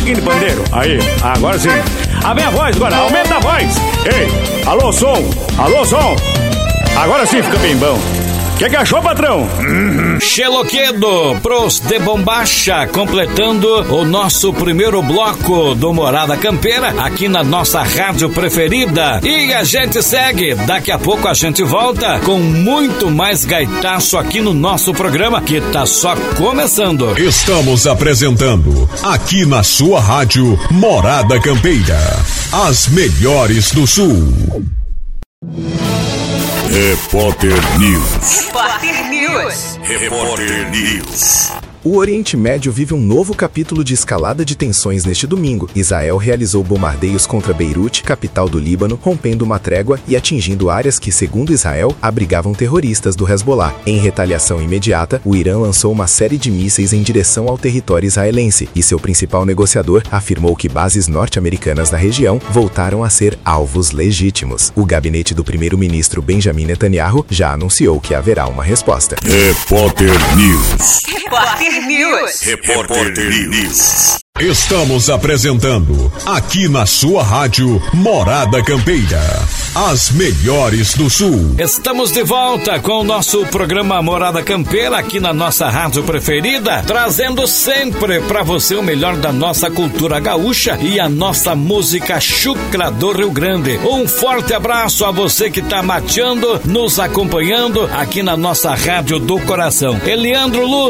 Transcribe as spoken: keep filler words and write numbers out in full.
pouquinho de pandeiro. Aí, agora sim. A minha voz agora, aumenta a voz. Ei, alô, som, alô, som. Agora sim fica bem bom. O que, que achou, patrão? Uhum. Xeloquedo pros de Bombacha, completando o nosso primeiro bloco do Morada Campeira, aqui na nossa rádio preferida. E a gente segue, daqui a pouco a gente volta com muito mais gaitaço aqui no nosso programa, que tá só começando. Estamos apresentando, aqui na sua rádio, Morada Campeira, as melhores do Sul. Repórter News. Repórter News. Repórter News. O Oriente Médio vive um novo capítulo de escalada de tensões neste domingo. Israel realizou bombardeios contra Beirute, capital do Líbano, rompendo uma trégua e atingindo áreas que, segundo Israel, abrigavam terroristas do Hezbollah. Em retaliação imediata, o Irã lançou uma série de mísseis em direção ao território israelense, e seu principal negociador afirmou que bases norte-americanas na região voltaram a ser alvos legítimos. O gabinete do primeiro-ministro Benjamin Netanyahu já anunciou que haverá uma resposta. Repórter News. Repórter News. Repórter News. Estamos apresentando, aqui na sua rádio, Morada Campeira, as melhores do Sul. Estamos de volta com o nosso programa Morada Campeira, aqui na nossa rádio preferida, trazendo sempre pra você o melhor da nossa cultura gaúcha e a nossa música chucra do Rio Grande. Um forte abraço a você que tá mateando, nos acompanhando aqui na nossa rádio do coração. Eliandro Luz